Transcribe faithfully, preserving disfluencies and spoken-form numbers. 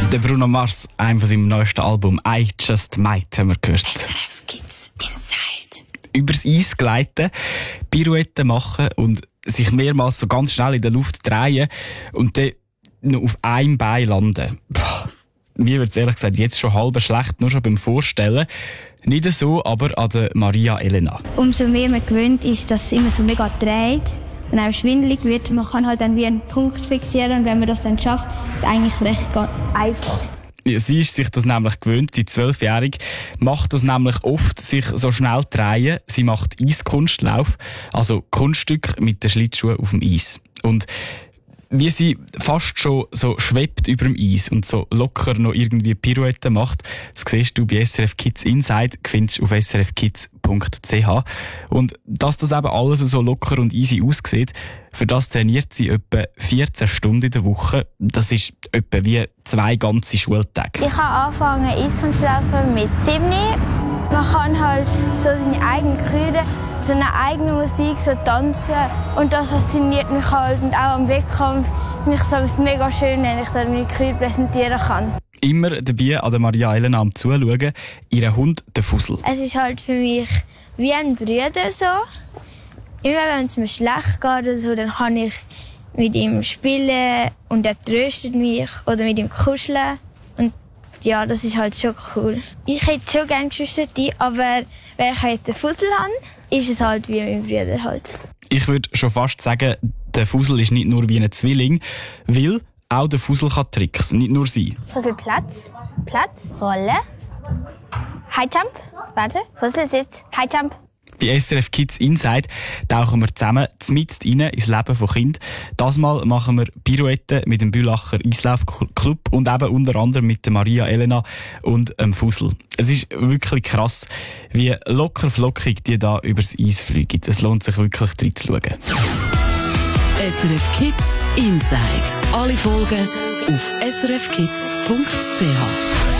Der Bruno Mars, einem von seinem neuesten Album «I Just Might» haben wir gehört. S R F Kids Inside. Übers Eis gleiten, Pirouetten machen und sich mehrmals so ganz schnell in der Luft drehen und dann noch auf einem Bein landen. Puh. Mir wird es ehrlich gesagt jetzt schon halb schlecht, nur schon beim Vorstellen. Nicht so, aber an der Maria Elena. Umso mehr man gewöhnt ist, dass es immer so mega dreht und auch schwindelig wird. Man kann halt dann wie einen Punkt fixieren und wenn man das dann schafft, ist es eigentlich recht einfach. Sie ist sich das nämlich gewöhnt. Die Zwölfjährige macht das nämlich oft, sich so schnell drehen. Sie macht Eiskunstlauf, also Kunststück mit den Schlittschuhen auf dem Eis. Und wie sie fast schon so schwebt über dem Eis und so locker noch irgendwie Pirouetten macht, das siehst du bei S R F Kids Inside, findest du auf s r f kids punkt c h. Und dass das eben alles so locker und easy aussieht, für das trainiert sie etwa vierzehn Stunden in der Woche. Das ist etwa wie zwei ganze Schultage. Ich habe angefangen Eiskunstlaufen mit sieben. Man kann halt so seine eigenen Krüde, so eine eigene Musik, so tanzen. Und das fasziniert mich halt. Und auch am Wettkampf finde ich es mega schön, wenn ich dann meine Krüde präsentieren kann. Immer dabei an der Maria Elena am Zuschauen, ihr Hund, der Fussel. Es ist halt für mich wie ein Bruder so. Immer wenn es mir schlecht geht oder so, dann kann ich mit ihm spielen und er tröstet mich oder mit ihm kuscheln. Und ja, das ist halt schon cool. Ich hätte schon gerne Geschwister, aber wenn ich jetzt den Fussel habe, ist es halt wie mein Bruder halt. Ich würde schon fast sagen, der Fussel ist nicht nur wie ein Zwilling, weil auch der Fussel kann Tricks, nicht nur sie. Fussel Platz, Platz, Rolle, High Jump, warte, Fussel sitzt, High Jump. Bei S R F Kids Inside tauchen wir zusammen mitten rein ins Leben von Kind. Das Mal machen wir Pirouetten mit dem Bülacher Eislaufclub und eben unter anderem mit der Maria Elena und dem Fussel. Es ist wirklich krass, wie locker flockig die da übers Eis fliegen. Es lohnt sich wirklich reinzuschauen. S R F Kids Inside. Alle Folgen auf s r f kids punkt c h.